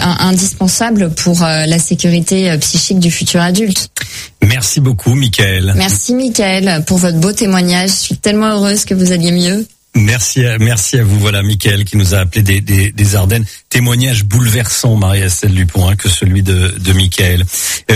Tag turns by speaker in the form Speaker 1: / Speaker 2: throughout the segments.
Speaker 1: indispensable pour la sécurité psychique du futur adulte.
Speaker 2: Merci beaucoup, Mickaëlle.
Speaker 1: Merci, Mickaëlle, pour votre beau témoignage. Je suis tellement heureuse que vous alliez mieux.
Speaker 2: Merci à vous. Voilà, Mickaëlle qui nous a appelé des Ardennes. Témoignage bouleversant, Marie-Estelle Dupont, que celui de Mickaëlle.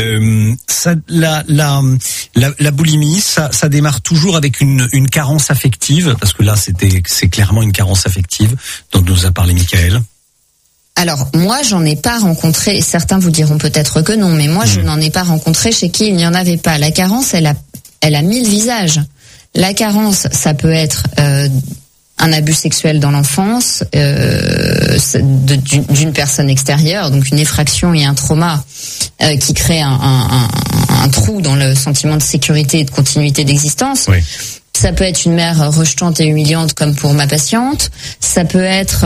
Speaker 2: La boulimie, ça démarre toujours avec une carence affective, parce que là, c'est clairement une carence affective dont nous a parlé Mickaëlle.
Speaker 1: Alors, moi, j'en ai pas rencontré, certains vous diront peut-être que non, mais moi, je n'en ai pas rencontré chez qui il n'y en avait pas. La carence, elle a 1000 visages. La carence, ça peut être un abus sexuel dans l'enfance d'une personne extérieure, donc une effraction et un trauma qui crée un trou dans le sentiment de sécurité et de continuité d'existence.
Speaker 2: Oui.
Speaker 1: Ça peut être une mère rejetante et humiliante comme pour ma patiente. Ça peut être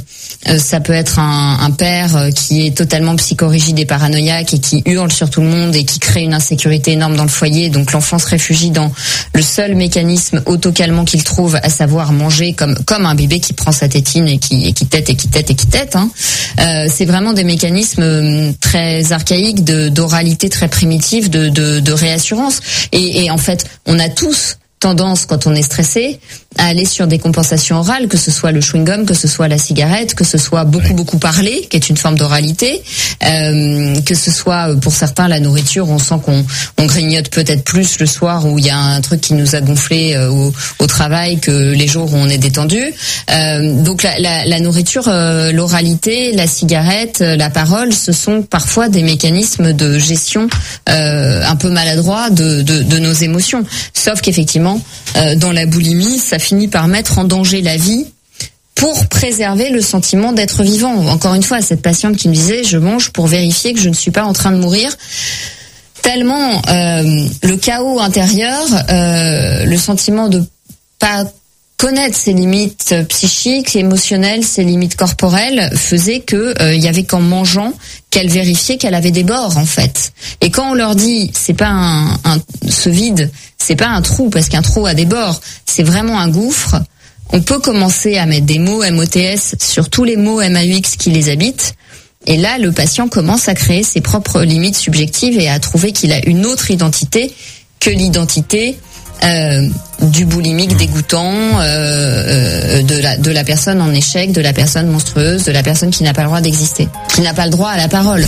Speaker 1: un père qui est totalement psychorigide et paranoïaque et qui hurle sur tout le monde et qui crée une insécurité énorme dans le foyer. Donc l'enfant se réfugie dans le seul mécanisme autocalmant qu'il trouve, à savoir manger comme un bébé qui prend sa tétine et qui tète. C'est vraiment des mécanismes très archaïques d'oralité très primitive, de réassurance. Et en fait, on a tous tendance, quand on est stressé, à aller sur des compensations orales, que ce soit le chewing-gum, que ce soit la cigarette, que ce soit beaucoup parler, qui est une forme d'oralité, que ce soit pour certains la nourriture, on sent qu'on grignote peut-être plus le soir où il y a un truc qui nous a gonflé au travail que les jours où on est détendu. Donc la nourriture, l'oralité, la cigarette, la parole, ce sont parfois des mécanismes de gestion un peu maladroits de nos émotions. Sauf qu'effectivement, dans la boulimie, ça finit par mettre en danger la vie pour préserver le sentiment d'être vivant. Encore une fois, cette patiente qui me disait, je mange pour vérifier que je ne suis pas en train de mourir. Tellement le chaos intérieur, le sentiment de pas connaître ses limites psychiques, émotionnelles, ses limites corporelles, faisait que il y avait qu'en mangeant qu'elle vérifiait qu'elle avait des bords en fait. Et quand on leur dit c'est pas ce vide, c'est pas un trou parce qu'un trou a des bords, c'est vraiment un gouffre. On peut commencer à mettre des mots MOTS sur tous les mots MAUX qui les habitent. Et là, le patient commence à créer ses propres limites subjectives et à trouver qu'il a une autre identité que l'identité du boulimique dégoûtant, de la personne en échec, de la personne monstrueuse, de la personne qui n'a pas le droit d'exister, qui n'a pas le droit à la parole.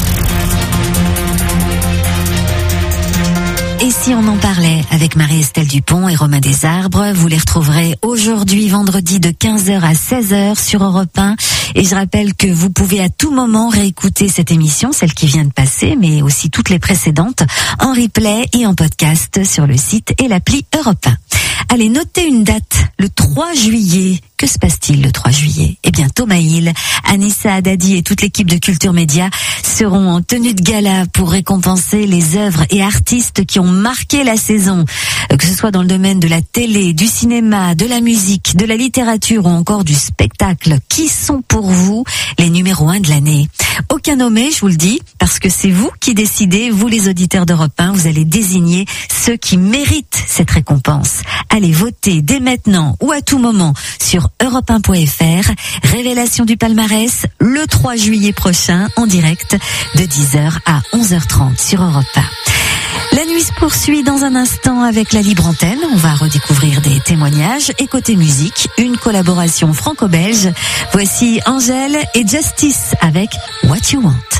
Speaker 3: Et si on en parlait avec Marie-Estelle Dupont et Romain Desarbres, vous les retrouverez aujourd'hui, vendredi, de 15h à 16h sur Europe 1. Et je rappelle que vous pouvez à tout moment réécouter cette émission, celle qui vient de passer, mais aussi toutes les précédentes, en replay et en podcast sur le site et l'appli Europe 1. Allez, notez une date, le 3 juillet. Que se passe-t-il le 3 juillet ? Eh bien, Thomas Hill, Anissa Haddadi et toute l'équipe de Culture Média seront en tenue de gala pour récompenser les œuvres et artistes qui ont marqué la saison, que ce soit dans le domaine de la télé, du cinéma, de la musique, de la littérature ou encore du spectacle. Qui sont pour vous les numéros 1 de l'année ? Aucun nommé, je vous le dis, parce que c'est vous qui décidez, vous les auditeurs d'Europe 1, vous allez désigner ceux qui méritent cette récompense. Allez voter dès maintenant ou à tout moment sur europe1.fr. Révélation du palmarès le 3 juillet prochain en direct de 10h à 11h30 sur Europe 1. La nuit se poursuit dans un instant avec la Libre Antenne. On va redécouvrir des témoignages et côté musique, une collaboration franco-belge. Voici Angèle et Justice avec What You Want.